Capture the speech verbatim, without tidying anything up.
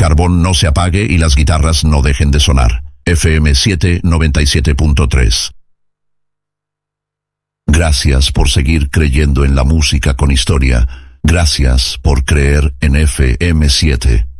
carbón no se apague y las guitarras no dejen de sonar. F M siete noventa y siete punto tres. Gracias por seguir creyendo en la música con historia. Gracias por creer en F M siete.